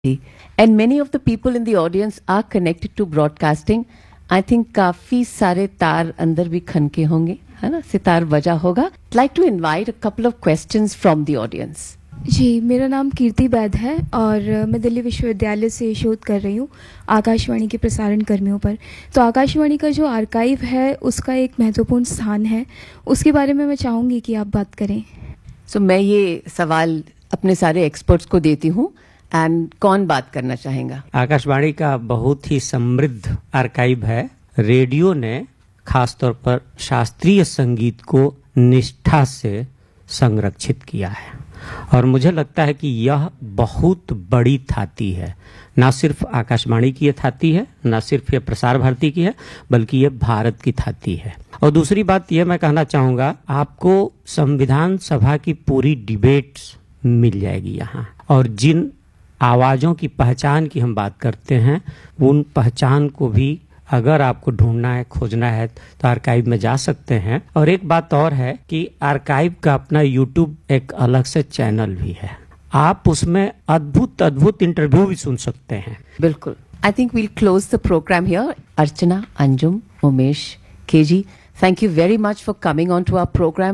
And many of the people in the audience are connected to broadcasting. I think काफी सारे तार अंदर भी खनके होंगे, है ना, सितार बजा होगा. I'd like to invite a couple of questions from the audience. जी, मेरा नाम कीर्ति बैद है और मैं दिल्ली विश्वविद्यालय से शोध कर रही हूँ आकाशवाणी के प्रसारण कर्मियों पर. तो आकाशवाणी का जो आर्काइव है उसका एक महत्वपूर्ण स्थान है, उसके बारे में मैं चाहूँगी कि आप बात करें. मैं ये सवाल अपने सारे एक्सपर्ट्स को देती हूँ. एंड कौन बात करना चाहेगा? आकाशवाणी का बहुत ही समृद्ध आर्काइव है. रेडियो ने खासतौर पर शास्त्रीय संगीत को निष्ठा से संरक्षित किया है और मुझे लगता है कि यह बहुत बड़ी थाती है. ना सिर्फ आकाशवाणी की ये थाती है, ना सिर्फ ये प्रसार भारती की है, बल्कि ये भारत की थाती है. और दूसरी बात ये मैं कहना चाहूँगा, आपको संविधान सभा की पूरी डिबेट्स मिल जाएगी यहाँ. और जिन आवाज़ों की पहचान की हम बात करते हैं, उन पहचान को भी अगर आपको ढूंढना है, खोजना है, तो आर्काइव में जा सकते हैं. और एक बात और है कि आर्काइव का अपना यूट्यूब एक अलग से चैनल भी है. आप उसमें अद्भुत अद्भुत इंटरव्यू भी सुन सकते हैं. बिल्कुल. I think we'll close the programme here. Archana, Anjum, Umesh, KG, thank you very much for coming on to our programme.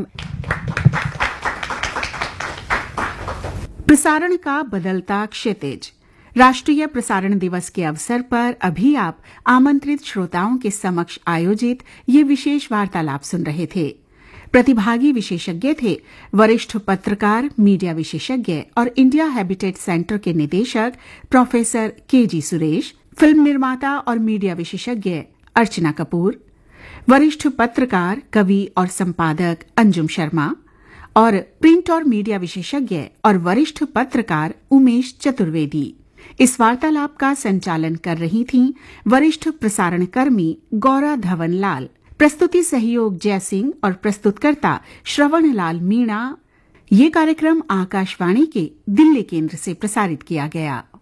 प्रसारण का बदलता क्षितिज. राष्ट्रीय प्रसारण दिवस के अवसर पर अभी आप आमंत्रित श्रोताओं के समक्ष आयोजित ये विशेष वार्तालाप सुन रहे थे. प्रतिभागी विशेषज्ञ थे वरिष्ठ पत्रकार, मीडिया विशेषज्ञ और इंडिया हैबिटेट सेंटर के निदेशक प्रोफेसर केजी सुरेश, फिल्म निर्माता और मीडिया विशेषज्ञ अर्चना कपूर, वरिष्ठ पत्रकार, कवि और संपादक अंजुम शर्मा और प्रिंट और मीडिया विशेषज्ञ और वरिष्ठ पत्रकार उमेश चतुर्वेदी. इस वार्तालाप का संचालन कर रही थीं वरिष्ठ प्रसारण कर्मी गौरा धवन लाल. प्रस्तुति सहयोग जय सिंह और प्रस्तुतकर्ता श्रवण लाल मीणा. ये कार्यक्रम आकाशवाणी के दिल्ली केंद्र से प्रसारित किया गया.